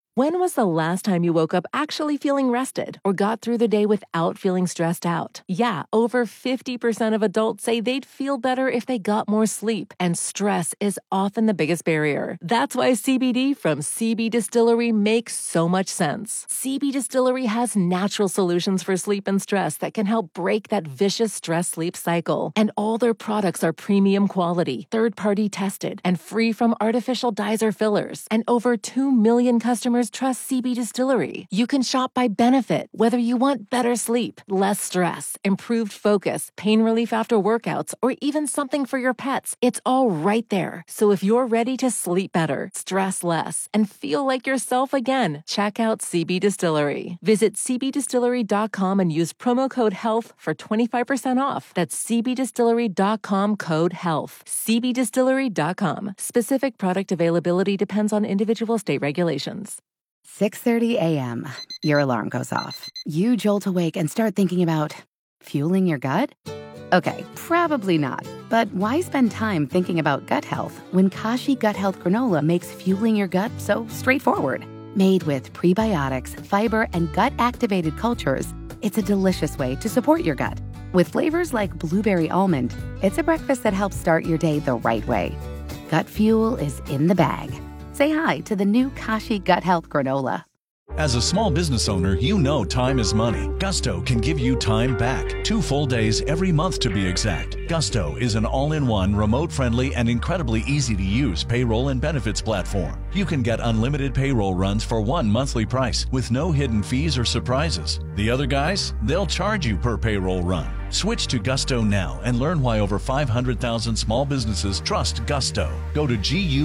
When was the last time you woke up actually feeling rested or got through the day without feeling stressed out? Yeah, over 50% of adults say they'd feel better if they got more sleep, and stress is often the biggest barrier. That's why CBD from CB Distillery makes so much sense. CB Distillery has natural solutions for sleep and stress that can help break that vicious stress-sleep cycle. And all their products are premium quality, third-party tested, and free from artificial dyes or fillers. And over 2 million customers trust CB Distillery. You can shop by benefit, whether you want better sleep, less stress, improved focus, pain relief after workouts, or even something for your pets. It's all right there. So if you're ready to sleep better, stress less, and feel like yourself again, check out CB Distillery. Visit cbdistillery.com and use promo code HEALTH for 25% off. That's cbdistillery.com, code HEALTH. cbdistillery.com. Specific product availability depends on individual state regulations. 6:30 a.m. Your alarm goes off. You jolt awake and start thinking about fueling your gut? Okay, probably not. But why spend time thinking about gut health when Kashi Gut Health Granola makes fueling your gut so straightforward? Made with prebiotics, fiber, and gut-activated cultures, it's a delicious way to support your gut. With flavors like blueberry almond, it's a breakfast that helps start your day the right way. Gut fuel is in the bag. Say hi to the new Kashi Gut Health Granola. As a small business owner, you know time is money. Gusto can give you time back. 2 full days every month to be exact. Gusto is an all-in-one, remote-friendly, and incredibly easy-to-use payroll and benefits platform. You can get unlimited payroll runs for one monthly price with no hidden fees or surprises. The other guys, they'll charge you per payroll run. Switch to Gusto now and learn why over 500,000 small businesses trust Gusto. Go to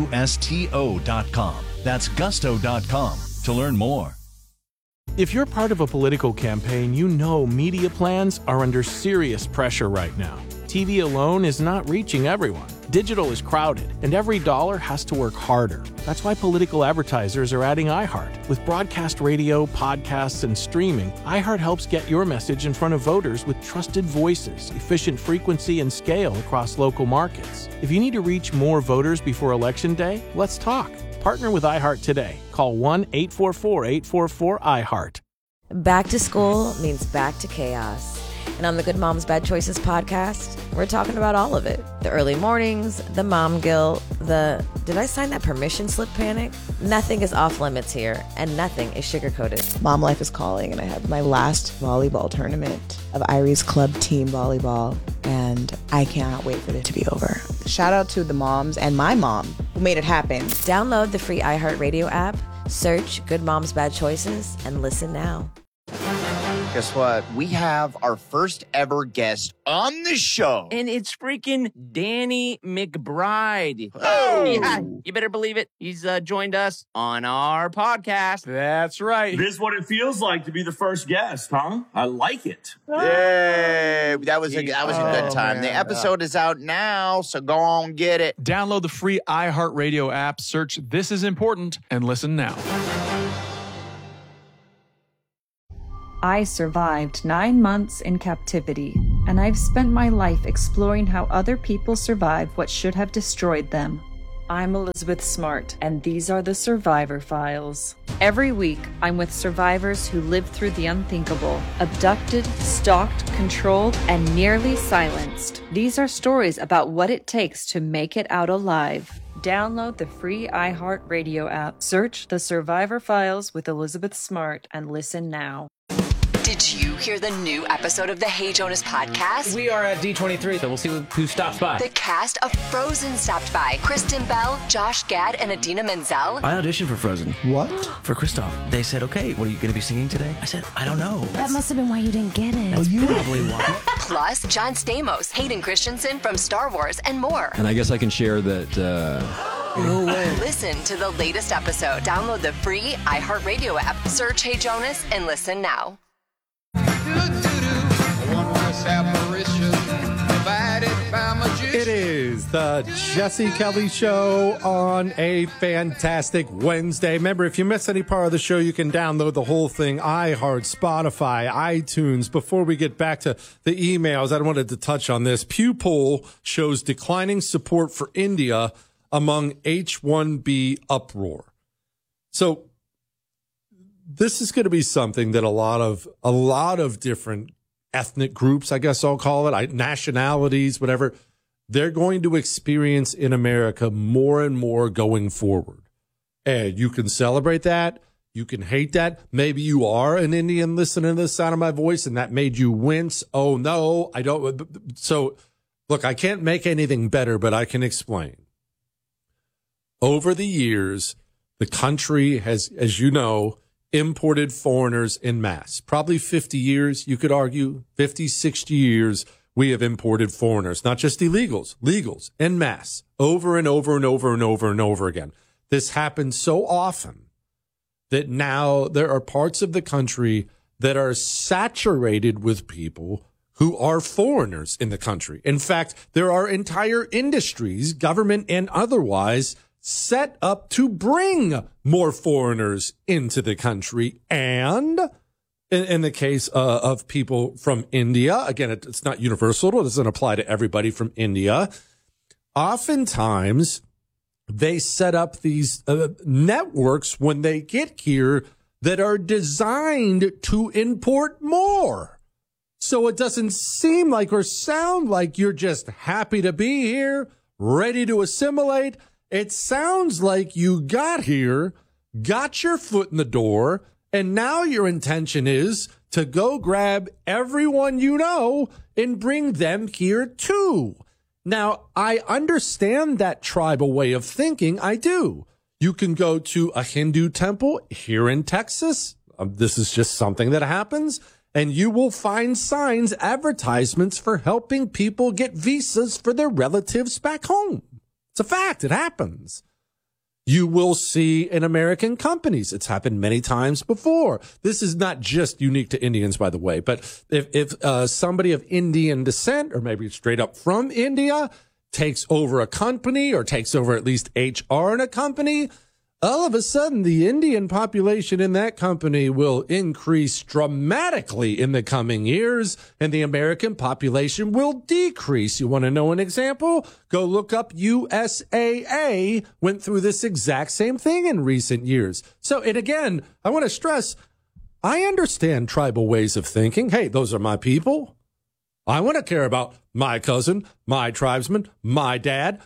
GUSTO.com. That's Gusto.com to learn more. If you're part of a political campaign, you know media plans are under serious pressure right now. TV alone is not reaching everyone. Digital is crowded, and every dollar has to work harder. That's why political advertisers are adding iHeart. With broadcast radio, podcasts, and streaming, iHeart helps get your message in front of voters with trusted voices, efficient frequency, and scale across local markets. If you need to reach more voters before Election Day, let's talk. Partner with iHeart today. Call 1-844-844-iHeart. Back to school means back to chaos. And on the Good Moms Bad Choices podcast, we're talking about all of it. The early mornings, the mom guilt, the did I sign that permission slip panic? Nothing is off limits here, and nothing is sugar-coated. Mom life is calling, and I had my last volleyball tournament of Irie's club team volleyball, and I cannot wait for it to be over. Shout out to the moms and my mom who made it happen. Download the free iHeartRadio app, search Good Moms Bad Choices, and listen now. Guess what? We have our first ever guest on the show. And it's freaking Danny McBride. Oh! Yeah, you better believe it. He's joined us on our podcast. That's right. This is what it feels like to be the first guest, huh? I like it. Yay! That was a good time. Man. The episode is out now, so go on get it. Download the free iHeartRadio app, search This Is Important, and listen now. I survived 9 months in captivity, and I've spent my life exploring how other people survive what should have destroyed them. I'm Elizabeth Smart, and these are the Survivor Files. Every week, I'm with survivors who lived through the unthinkable, abducted, stalked, controlled, and nearly silenced. These are stories about what it takes to make it out alive. Download the free iHeartRadio app, search The Survivor Files with Elizabeth Smart, and listen now. Did you hear the new episode of the Hey Jonas podcast? We are at D23, so we'll see who stops by. The cast of Frozen stopped by. Kristen Bell, Josh Gad, and Idina Menzel. I auditioned for Frozen. What? For Kristoff. They said, okay, what are you going to be singing today? I said, I don't know. That must have been why you didn't get it. That's probably why. Plus, John Stamos, Hayden Christensen from Star Wars, and more. And I guess I can share that... No way. Listen to the latest episode. Download the free iHeartRadio app. Search Hey Jonas and listen now. It is the Jesse Kelly Show on a fantastic Wednesday. Remember, if you miss any part of the show, you can download the whole thing, iHeart, Spotify, iTunes. Before we get back to the emails, I wanted to touch on this. Pew poll shows declining support for India among H-1B uproar. So this is going to be something that a lot of different ethnic groups, I guess I'll call it, nationalities, whatever, they're going to experience in America more and more going forward. And you can celebrate that. You can hate that. Maybe you are an Indian listening to the sound of my voice and that made you wince. Oh, no, I don't. So, look, I can't make anything better, but I can explain. Over the years, the country has, as you know, imported foreigners en masse. Probably 50 years, you could argue, 50, 60 years, we have imported foreigners, not just illegals, legals, en masse, over and over and over and over and over again. This happens so often that now there are parts of the country that are saturated with people who are foreigners in the country. In fact, there are entire industries, government and otherwise, set up to bring more foreigners into the country. And in the case of people from India, again, it's not universal. It doesn't apply to everybody from India. Oftentimes, they set up these networks when they get here that are designed to import more. So it doesn't seem like or sound like you're just happy to be here, ready to assimilate. It sounds like you got here, got your foot in the door, and now your intention is to go grab everyone you know and bring them here too. Now, I understand that tribal way of thinking. I do. You can go to a Hindu temple here in Texas. This is just something that happens. And you will find signs, advertisements for helping people get visas for their relatives back home. It's a fact. It happens. You will see in American companies. It's happened many times before. This is not just unique to Indians, by the way. But if somebody of Indian descent, or maybe straight up from India, takes over a company or takes over at least HR in a company, all of a sudden the Indian population in that company will increase dramatically in the coming years, and the American population will decrease. You want to know an example? Go look up USAA. Went through this exact same thing in recent years. So, and again, I want to stress, I understand tribal ways of thinking. Hey, those are my people. I want to care about my cousin, my tribesman, my dad,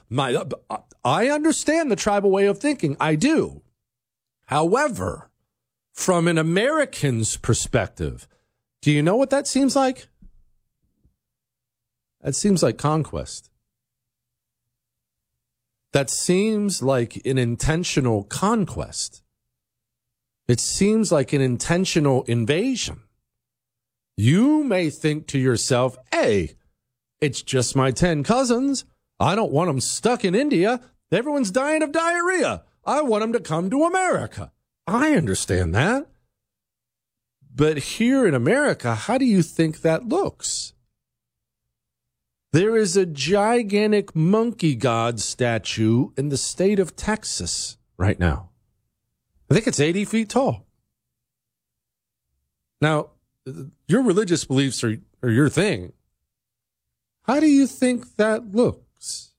I understand the tribal way of thinking. I do. However, from an American's perspective, do you know what that seems like? That seems like conquest. That seems like an intentional conquest. It seems like an intentional invasion. You may think to yourself, hey, it's just my 10 cousins. I don't want them stuck in India. Everyone's dying of diarrhea. I want them to come to America. I understand that. But here in America, how do you think that looks? There is a gigantic monkey god statue in the state of Texas right now. I think it's 80 feet tall. Now, your religious beliefs are your thing. How do you think that looks?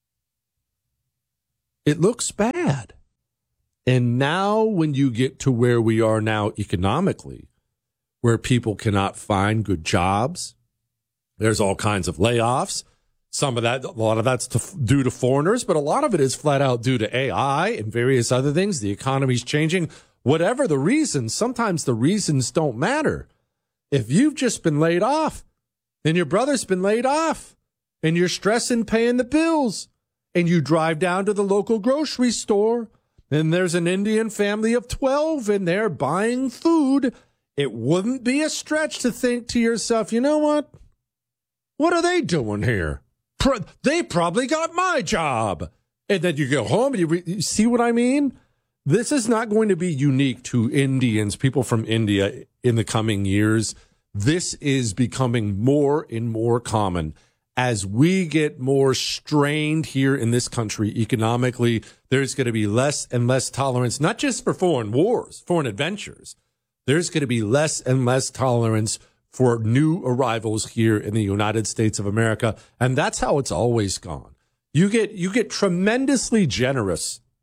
It looks bad. And now when you get to where we are now economically, where people cannot find good jobs, there's all kinds of layoffs. Some of that, a lot of that's due to foreigners, but a lot of it is flat out due to AI and various other things. The economy's changing. Whatever the reason, sometimes the reasons don't matter. If you've just been laid off and your brother's been laid off and you're stressing paying the bills and you drive down to the local grocery store and there's an Indian family of 12 in there buying food, it wouldn't be a stretch to think to yourself, you know what? What are they doing here? They probably got my job. And then you go home and you see what I mean? This is not going to be unique to Indians, people from India in the coming years. This is becoming more and more common. As we get more strained here in this country economically, there's going to be less and less tolerance, not just for foreign wars, foreign adventures. There's going to be less and less tolerance for new arrivals here in the United States of America. And that's how it's always gone. You get tremendously generous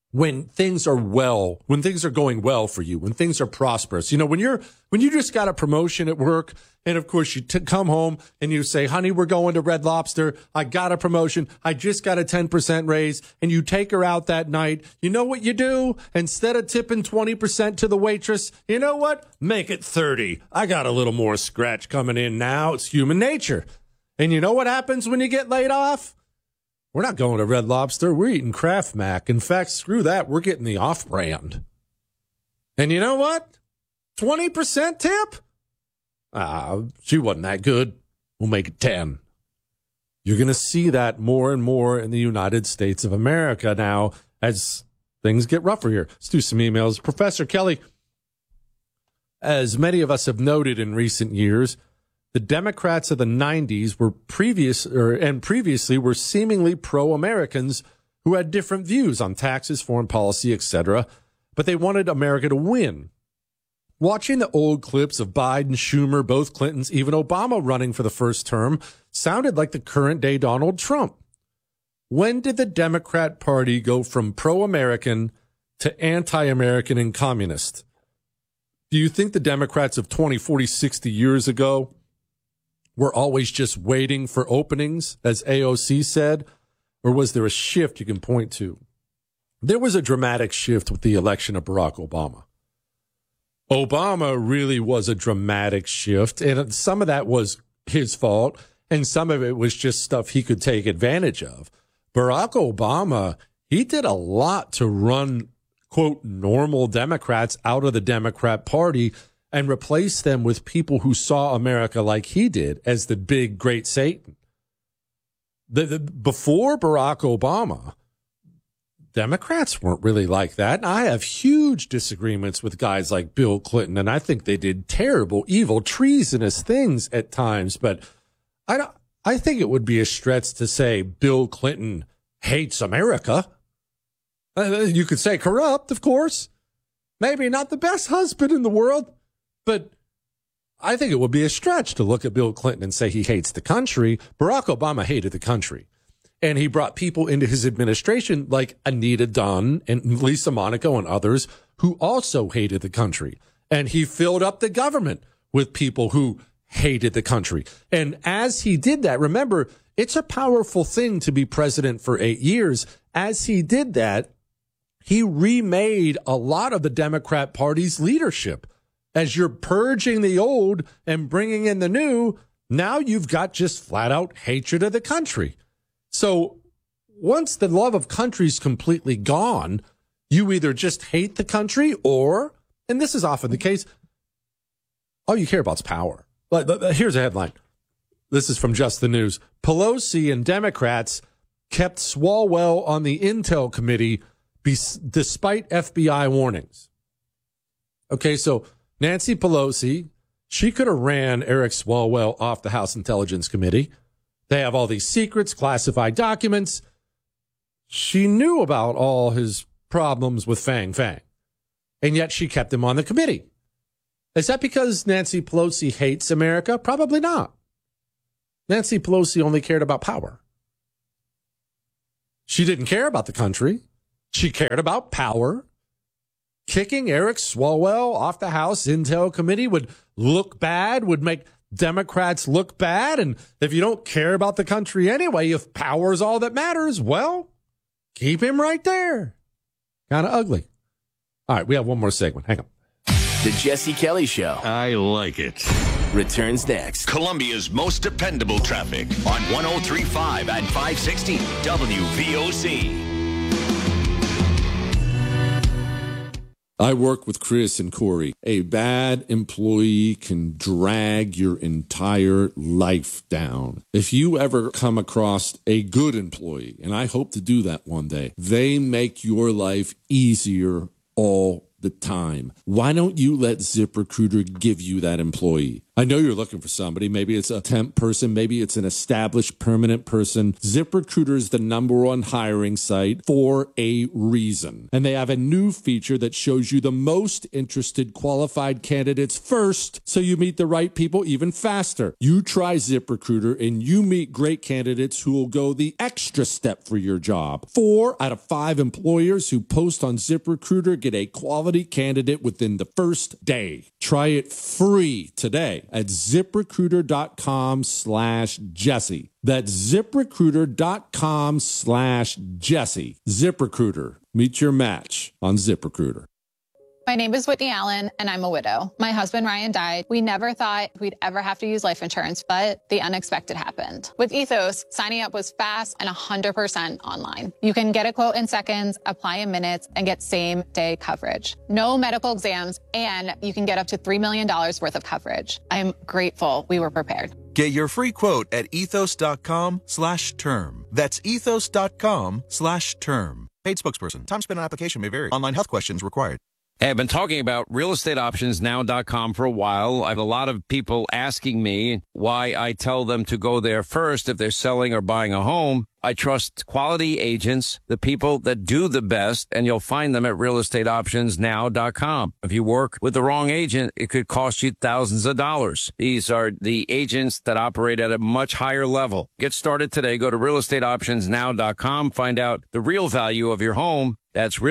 when things are going well for you, when things are prosperous. You know, when you just got a promotion at work, and of course you come home and you say, honey, we're going to Red Lobster. I got a promotion. I just got a 10% raise. And you take her out that night. You know what you do? Instead of tipping 20% to the waitress, you know what? Make it 30. I got a little more scratch coming in now. It's human nature. And you know what happens when you get laid off? We're not going to Red Lobster. We're eating Kraft Mac. In fact, screw that. We're getting the off-brand. And you know what? 20% tip? She wasn't that good. We'll make it 10. You're going to see that more and more in the United States of America now as things get rougher here. Let's do some emails. Professor Kelly, as many of us have noted in recent years, the Democrats of the 90s were previously were seemingly pro-Americans who had different views on taxes, foreign policy, etc., but they wanted America to win. Watching the old clips of Biden, Schumer, both Clintons, even Obama running for the first term sounded like the current-day Donald Trump. When did the Democrat Party go from pro-American to anti-American and communist? Do you think the Democrats of 20, 40, 60 years ago were always just waiting for openings, as AOC said? Or was there a shift you can point to? There was a dramatic shift with the election of Barack Obama. Obama really was a dramatic shift, and some of that was his fault, and some of it was just stuff he could take advantage of. Barack Obama, he did a lot to run, quote, normal Democrats out of the Democrat Party and replace them with people who saw America like he did as the big, great Satan. Before Barack Obama, Democrats weren't really like that. And I have huge disagreements with guys like Bill Clinton, and I think they did terrible, evil, treasonous things at times. But I think it would be a stretch to say Bill Clinton hates America. You could say corrupt, of course. Maybe not the best husband in the world. But I think it would be a stretch to look at Bill Clinton and say he hates the country. Barack Obama hated the country. And he brought people into his administration like Anita Dunn and Lisa Monaco and others who also hated the country. And he filled up the government with people who hated the country. And as he did that, remember, it's a powerful thing to be president for 8 years. As he did that, he remade a lot of the Democrat Party's leadership. As you're purging the old and bringing in the new, now you've got just flat out hatred of the country. So once the love of country is completely gone, you either just hate the country or, and this is often the case, all you care about is power. Here's a headline. This is from Just the News. Pelosi and Democrats kept Swalwell on the Intel Committee despite FBI warnings. Okay, so Nancy Pelosi, she could have ran Eric Swalwell off the House Intelligence Committee. They have all these secrets, classified documents. She knew about all his problems with Fang Fang, and yet she kept him on the committee. Is that because Nancy Pelosi hates America? Probably not. Nancy Pelosi only cared about power. She didn't care about the country. She cared about power. Kicking Eric Swalwell off the House Intel Committee would look bad, would make Democrats look bad. And if you don't care about the country anyway, if power is all that matters, well, keep him right there. Kind of ugly. All right, we have one more segment. Hang on. The Jesse Kelly Show. I like it. Returns next. Columbia's most dependable traffic on 103.5 and 560 WVOC. I work with Chris and Corey. A bad employee can drag your entire life down. If you ever come across a good employee, and I hope to do that one day, they make your life easier all the time. Why don't you let ZipRecruiter give you that employee? I know you're looking for somebody. Maybe it's a temp person. Maybe it's an established permanent person. ZipRecruiter is the #1 hiring site for a reason. And they have a new feature that shows you the most interested qualified candidates first, so you meet the right people even faster. You try ZipRecruiter and you meet great candidates who will go the extra step for your job. 4 out of 5 employers who post on ZipRecruiter get a quality candidate within the first day. Try it free today at ZipRecruiter.com/Jesse. That's ZipRecruiter.com/Jesse. ZipRecruiter. Meet your match on ZipRecruiter. My name is Whitney Allen, and I'm a widow. My husband, Ryan, died. We never thought we'd ever have to use life insurance, but the unexpected happened. With Ethos, signing up was fast and 100% online. You can get a quote in seconds, apply in minutes, and get same-day coverage. No medical exams, and you can get up to $3 million worth of coverage. I'm grateful we were prepared. Get your free quote at ethos.com/term. That's ethos.com/term. Paid spokesperson. Time spent on application may vary. Online health questions required. Hey, I've been talking about realestateoptionsnow.com for a while. I have a lot of people asking me why I tell them to go there first if they're selling or buying a home. I trust quality agents, the people that do the best, and you'll find them at realestateoptionsnow.com. If you work with the wrong agent, it could cost you thousands of dollars. These are the agents that operate at a much higher level. Get started today. Go to realestateoptionsnow.com. Find out the real value of your home. That's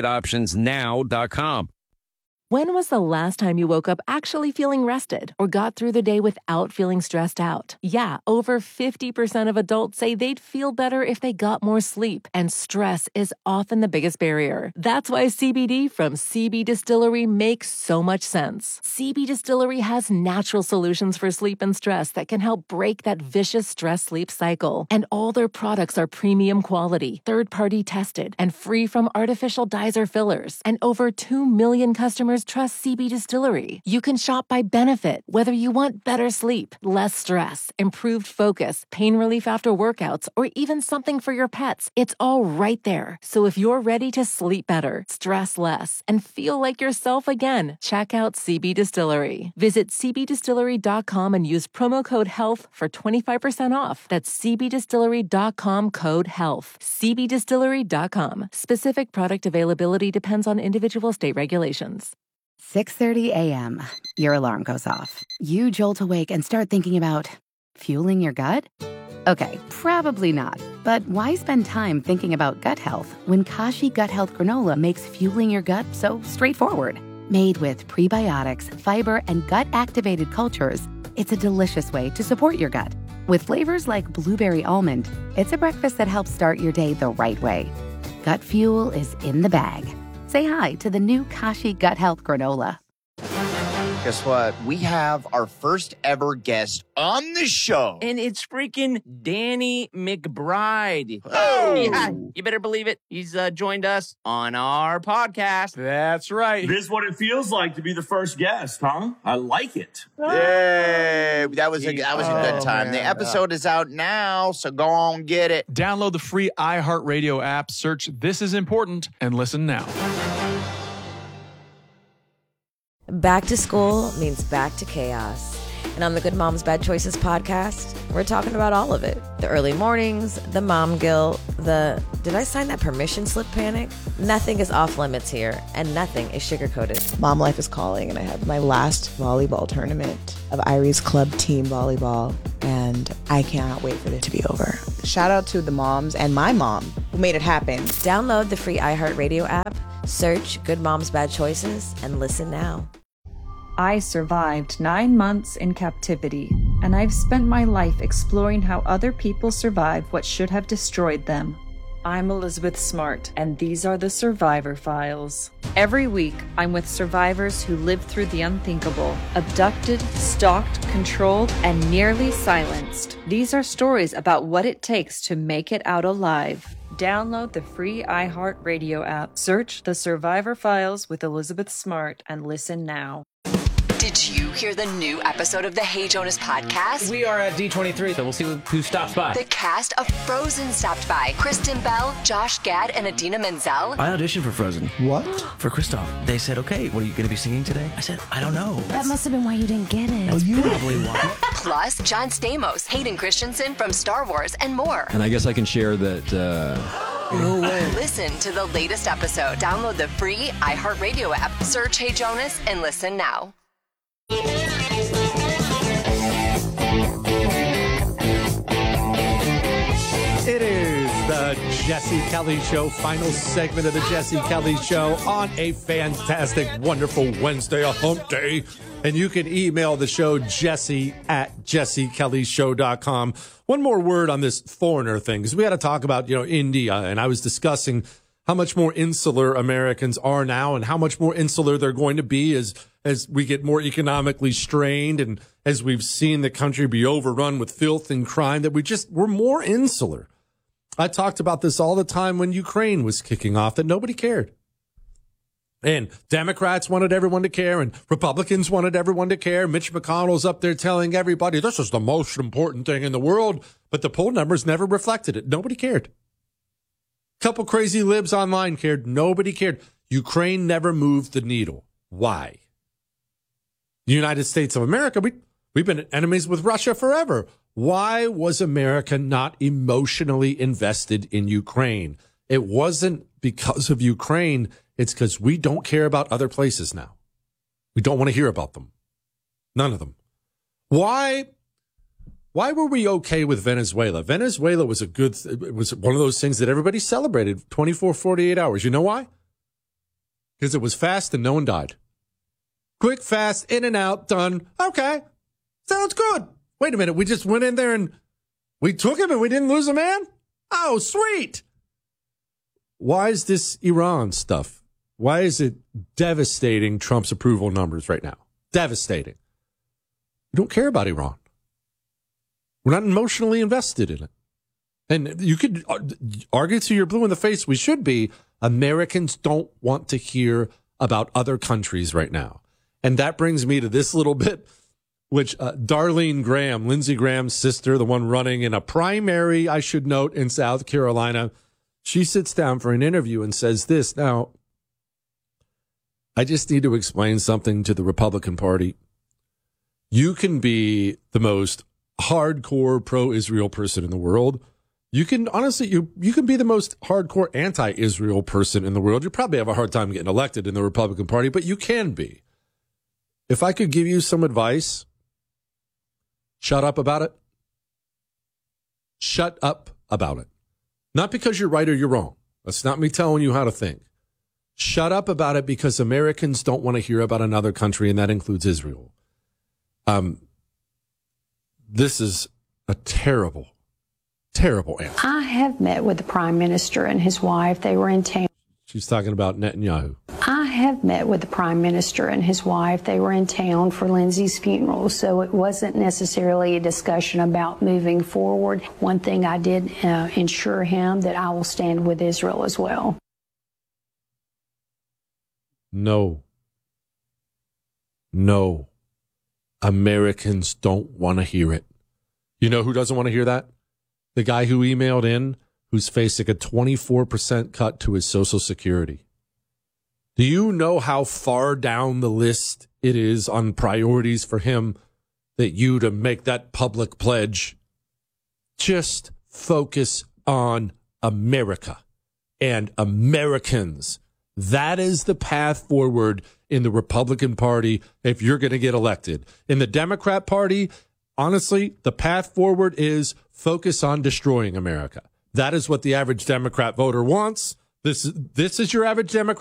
realestateoptionsnow.com. When was the last time you woke up actually feeling rested or got through the day without feeling stressed out? Yeah, over 50% of adults say they'd feel better if they got more sleep, and stress is often the biggest barrier. That's why CBD from CB Distillery makes so much sense. CB Distillery has natural solutions for sleep and stress that can help break that vicious stress-sleep cycle. And all their products are premium quality, third-party tested, and free from artificial dyes or fillers. And over 2 million customers trust CB Distillery. You can shop by benefit, whether you want better sleep, less stress, improved focus, pain relief after workouts, or even something for your pets. It's all right there. So if you're ready to sleep better, stress less, and feel like yourself again, check out CB Distillery. Visit cbdistillery.com and use promo code HEALTH for 25% off. That's cbdistillery.com, code HEALTH. cbdistillery.com. Specific product availability depends on individual state regulations. 6:30 a.m. Your alarm goes off. You jolt awake and start thinking about fueling your gut? Okay, probably not. But why spend time thinking about gut health when Kashi Gut Health Granola makes fueling your gut so straightforward? Made with prebiotics, fiber, and gut-activated cultures, it's a delicious way to support your gut. With flavors like blueberry almond, it's a breakfast that helps start your day the right way. Gut fuel is in the bag. Say hi to the new Kashi Gut Health Granola. Guess what? We have our first ever guest on the show. And it's freaking Danny McBride. Oh! Yeah, you better believe it. He's joined us on our podcast. That's right. This is what it feels like to be the first guest, huh? I like it. Yay! That was a good time. Man. The episode is out now, so go on get it. Download the free iHeartRadio app, search This Is Important, and listen now. Back to school means back to chaos. And on the Good Moms Bad Choices podcast, we're talking about all of it. The early mornings, the mom guilt, the did I sign that permission slip panic? Nothing is off limits here, and nothing is sugar-coated. Mom life is calling, and I had my last volleyball tournament of Irie's club team volleyball, and I cannot wait for it to be over. Shout out to the moms and my mom who made it happen. Download the free iHeartRadio app, search Good Moms Bad Choices, and listen now. I survived 9 months in captivity, and I've spent my life exploring how other people survive what should have destroyed them. I'm Elizabeth Smart, and these are the Survivor Files. Every week, I'm with survivors who lived through the unthinkable, abducted, stalked, controlled, and nearly silenced. These are stories about what it takes to make it out alive. Download the free iHeartRadio app, search The Survivor Files with Elizabeth Smart, and listen now. Did you hear the new episode of the Hey Jonas podcast? We are at D23, so we'll see who stops by. The cast of Frozen stopped by. Kristen Bell, Josh Gad, and Adina Menzel. I auditioned for Frozen. What? For Kristoff. They said, okay, what are you going to be singing today? I said, I don't know. That must have been why you didn't get it. That's probably why. Plus, John Stamos, Hayden Christensen from Star Wars, and more. And I guess I can share that... No way. Listen to the latest episode. Download the free iHeartRadio app. Search Hey Jonas and listen now. It is the Jesse Kelly Show, final segment of the Jesse Kelly Show on a fantastic, wonderful Wednesday, a hump day. And you can email the show, jesse@jessekellyshow.com. One more word on this foreigner thing, because we had to talk about, India, and I was discussing how much more insular Americans are now and how much more insular they're going to be as we get more economically strained and as we've seen the country be overrun with filth and crime, that we're more insular. I talked about this all the time when Ukraine was kicking off, that nobody cared. And Democrats wanted everyone to care, and Republicans wanted everyone to care. Mitch McConnell's up there telling everybody this is the most important thing in the world, but the poll numbers never reflected it. Nobody cared. Couple crazy libs online cared. Nobody cared. Ukraine never moved the needle. Why? The United States of America, we've been enemies with Russia forever. Why was America not emotionally invested in Ukraine? It wasn't because of Ukraine. It's because we don't care about other places now. We don't want to hear about them. None of them. Why were we okay with Venezuela? Venezuela was it was one of those things that everybody celebrated 24, 48 hours. You know why? Because it was fast and no one died. Quick, fast, in and out, done. Okay. Sounds good. Wait a minute. We just went in there and we took him and we didn't lose a man? Oh, sweet. Why is this Iran stuff? Why is it devastating Trump's approval numbers right now? Devastating. We don't care about Iran. We're not emotionally invested in it. And you could argue till you're blue in the face. We should be. Americans don't want to hear about other countries right now. And that brings me to this little bit, which Darlene Graham, Lindsey Graham's sister, the one running in a primary, I should note, in South Carolina, she sits down for an interview and says this. Now, I just need to explain something to the Republican Party. You can be the most hardcore pro-Israel person in the world. You can, honestly, you can be the most hardcore anti-Israel person in the world. You probably have a hard time getting elected in the Republican Party, but you can be. If I could give you some advice, shut up about it. Shut up about it. Not because you're right or you're wrong. That's not me telling you how to think. Shut up about it because Americans don't want to hear about another country, and that includes Israel. This is a terrible, terrible answer. I have met with the Prime Minister and his wife. They were in town. She's talking about Netanyahu. I have met with the Prime Minister and his wife. They were in town for Lindsey's funeral, so it wasn't necessarily a discussion about moving forward. One thing I did ensure him that I will stand with Israel as well. No. Americans don't want to hear it. You know who doesn't want to hear that? The guy who emailed in, who's facing a 24% cut to his Social Security. Do you know how far down the list it is on priorities for him to make that public pledge? Just focus on America and Americans. That is the path forward in the Republican Party if you're going to get elected. In the Democrat Party, honestly, the path forward is focus on destroying America. That is what the average Democrat voter wants. This is your average Democrat.